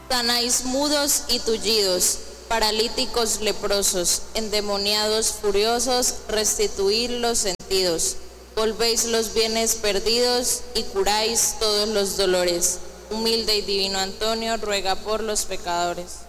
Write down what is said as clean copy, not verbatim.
Sanáis mudos y tullidos, paralíticos leprosos, endemoniados furiosos, restituid los sentidos. Volvéis los bienes perdidos y curáis todos los dolores. Humilde y divino Antonio, ruega por los pecadores.